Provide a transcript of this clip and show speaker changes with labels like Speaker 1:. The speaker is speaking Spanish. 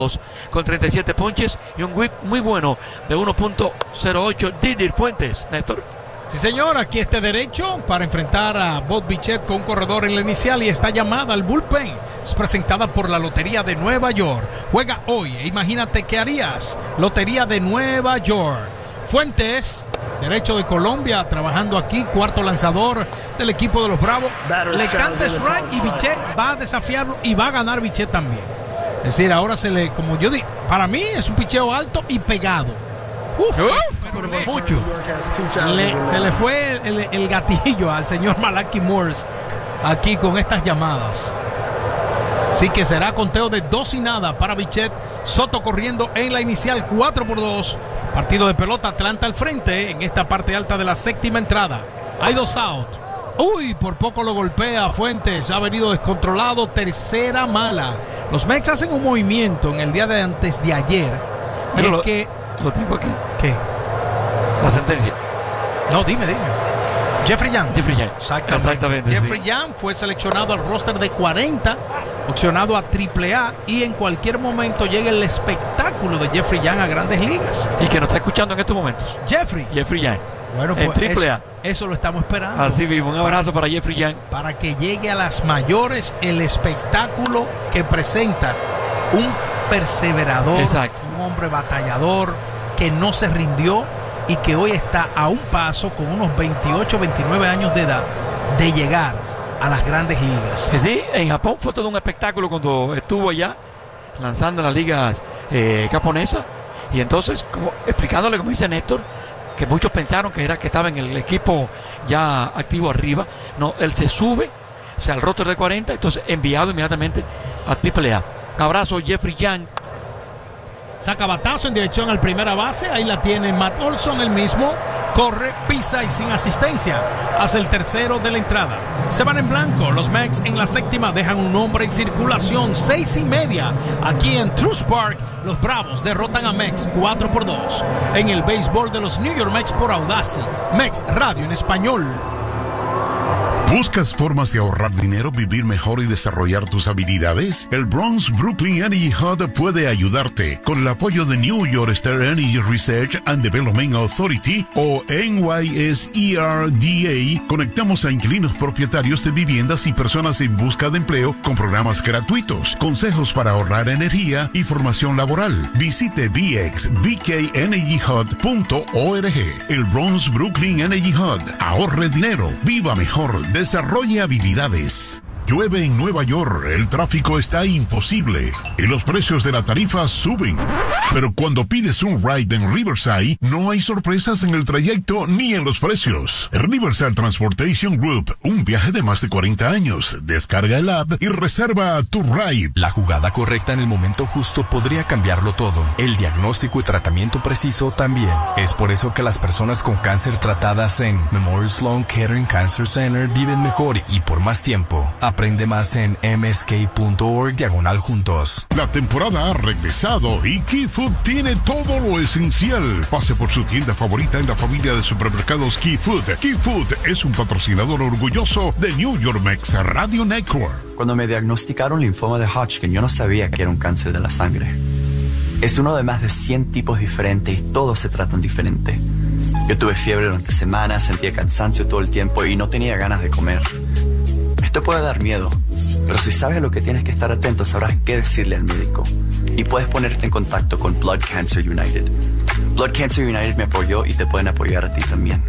Speaker 1: con 37 ponches y un whip muy bueno de 1.08. Didier Fuentes, Néstor.
Speaker 2: Sí, señor, aquí está derecho para enfrentar a Bob Bichette con un corredor en la inicial y está llamada al bullpen. Es presentada por la Lotería de Nueva York. Juega hoy e imagínate qué harías. Lotería de Nueva York. Fuentes, derecho de Colombia, trabajando aquí, cuarto lanzador del equipo de los Bravos. Le canta strike y Bichette va a desafiarlo y va a ganar Bichette también. Es decir, ahora como yo digo, para mí es un picheo alto y pegado. Pero por mucho. Se le fue el gatillo al señor Malachi Morse aquí con estas llamadas. Así que será conteo de 2-0 para Bichette. Soto corriendo en la inicial 4-2. Partido de pelota, Atlanta al frente en esta parte alta de la séptima entrada. Hay 2 out. Por poco lo golpea Fuentes. Ha venido descontrolado. Tercera mala. Los Mets hacen un movimiento en el día de antes de ayer.
Speaker 1: Pero lo tengo aquí.
Speaker 2: ¿Qué?
Speaker 1: La sentencia.
Speaker 2: No, dime. Jeffrey Young.
Speaker 1: Exactamente.
Speaker 2: Jeffrey Young fue seleccionado al roster de 40, opcionado a AAA, y en cualquier momento llega el espectáculo de Jeffrey Young a Grandes Ligas.
Speaker 1: Y que nos está escuchando en estos momentos.
Speaker 2: Jeffrey
Speaker 1: Young.
Speaker 2: Bueno,
Speaker 1: en
Speaker 2: pues
Speaker 1: AAA.
Speaker 2: Eso lo estamos esperando.
Speaker 1: Así mismo, un abrazo para Jeffrey Young.
Speaker 2: Para que llegue a las mayores el espectáculo que presenta un perseverador,
Speaker 1: exacto,
Speaker 2: un hombre batallador que no se rindió y que hoy está a un paso con unos 28, 29 años de edad de llegar a las Grandes Ligas.
Speaker 1: Sí, en Japón fue todo un espectáculo cuando estuvo allá lanzando en las ligas japonesas, y entonces explicándole, como dice Néstor, que muchos pensaron que estaba en el equipo ya activo arriba. No, él se sube, al roster de 40, entonces enviado inmediatamente a AAA. Un abrazo, Jeffrey Young.
Speaker 2: Saca batazo en dirección al primera base. Ahí la tiene Matt Olson, el mismo. Corre, pisa y sin asistencia. Hace el tercero de la entrada. Se van en blanco. Los Mets en la séptima dejan un hombre en circulación. 6:30. Aquí en Truist Park, los Bravos derrotan a Mets 4-2. En el béisbol de los New York Mets por Audacy. Mets Radio en español.
Speaker 3: ¿Buscas formas de ahorrar dinero, vivir mejor y desarrollar tus habilidades? El Bronx Brooklyn Energy Hub puede ayudarte. Con el apoyo de New York State Energy Research and Development Authority o NYSERDA, conectamos a inquilinos propietarios de viviendas y personas en busca de empleo con programas gratuitos, consejos para ahorrar energía y formación laboral. Visite bkenergyhub.org. El Bronx Brooklyn Energy Hub. Ahorre dinero, viva mejor, desarrolle habilidades. Llueve en Nueva York, el tráfico está imposible y los precios de la tarifa suben. Pero cuando pides un ride en Riverside, no hay sorpresas en el trayecto ni en los precios. Riverside Transportation Group, un viaje de más de 40 años. Descarga el app y reserva tu ride.
Speaker 4: La jugada correcta en el momento justo podría cambiarlo todo. El diagnóstico y tratamiento preciso también. Es por eso que las personas con cáncer tratadas en Memorial Sloan Kettering Cancer Center viven mejor y por más tiempo. Aprende más en msk.org/juntos.
Speaker 3: La temporada ha regresado y Key Food tiene todo lo esencial. Pase por su tienda favorita en la familia de supermercados Key Food. Key Food es un patrocinador orgulloso de New York Mets Radio Network.
Speaker 5: Cuando me diagnosticaron linfoma de Hodgkin, yo no sabía que era un cáncer de la sangre. Es uno de más de 100 tipos diferentes y todos se tratan diferente. Yo tuve fiebre durante semanas, sentía cansancio todo el tiempo y no tenía ganas de comer. Esto puede dar miedo, pero si sabes a lo que tienes que estar atento, sabrás qué decirle al médico. Y puedes ponerte en contacto con Blood Cancer United. Blood Cancer United me apoyó y te pueden apoyar a ti también.